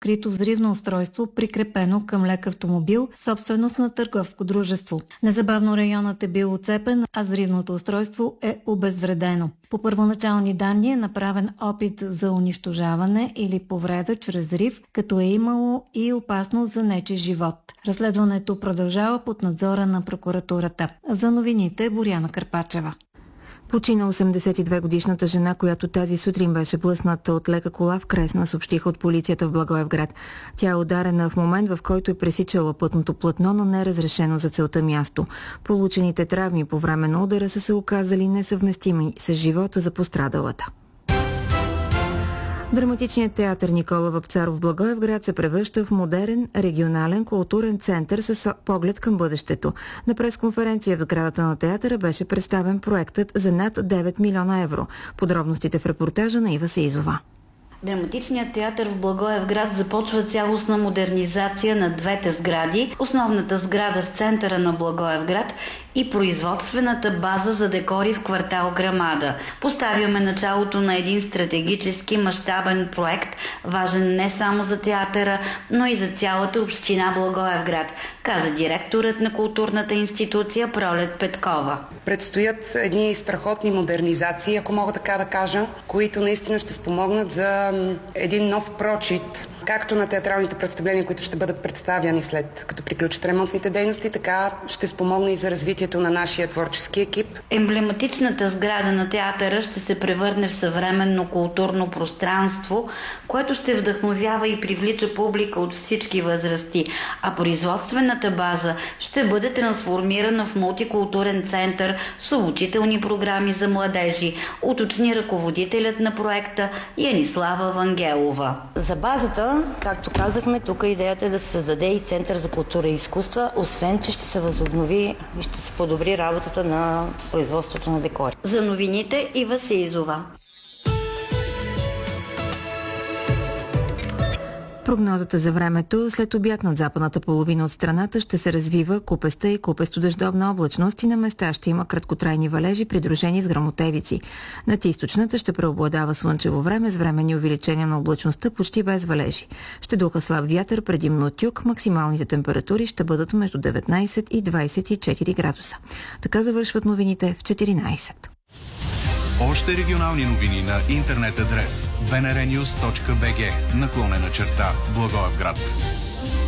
открито взривно устройство, прикрепено към лек автомобил, собственост на търговско дружество. Незабавно районът е бил оцепен, а взривното устройство е обезвредено. По първоначални данни е направен опит за унищожаване или повреда чрез взрив, като е имало и опасност за нечий живот. Разследването продължава под надзора на прокуратурата. За новините Боряна Карпачева. Почина 82-годишната жена, която тази сутрин беше блъсната от лека кола в Кресна, съобщиха от полицията в Благоевград. Тя е ударена в момент, в който е пресичала пътното платно, но не е разрешено за целта място. Получените травми по време на удара са се оказали несъвместими с живота за пострадалата. Драматичният театър Никола Вапцаров в Благоевград се превръща в модерен регионален културен център с поглед към бъдещето. На пресконференция в сградата на театъра беше представен проектът за над 9 милиона евро. Подробностите в репортажа на Ива Сеизова. Драматичният театър в Благоевград започва цялостна модернизация на двете сгради, основната сграда в центъра на Благоевград и производствената база за декори в квартал Грамада. Поставяме началото на един стратегически мащабен проект, важен не само за театъра, но и за цялата община Благоевград, каза директорът на културната институция Пролет Петкова. Предстоят едни страхотни модернизации, ако мога така да кажа, които наистина ще спомогнат за един нов прочит, както на театралните представления, които ще бъдат представяни след като приключат ремонтните дейности, така ще спомогне и за развитието на нашия творчески екип. Емблематичната сграда на театъра ще се превърне в съвременно културно пространство, което ще вдъхновява и привлича публика от всички възрасти, а производствената база ще бъде трансформирана в мултикултурен център с обучителни програми за младежи, уточни ръководителят на проекта Янислава Вангелова. За базата, както казахме, тук идеята е да се създаде и Център за култура и изкуства, освен че ще се възобнови и ще се подобри работата на производството на декори. За новините Ива Сеизова. Прогнозата за времето: след обяд над западната половина от страната ще се развива купеста и купесто-дъждовна облачност и на места ще има краткотрайни валежи, придружени с гръмотевици. Над източната ще преобладава слънчево време с временни увеличения на облачността, почти без валежи. Ще духа слаб вятър, предимно от юг. Максималните температури ще бъдат между 19 и 24 градуса. Така завършват новините в 14. Още регионални новини на интернет адрес bnrnews.bg /Благоевград.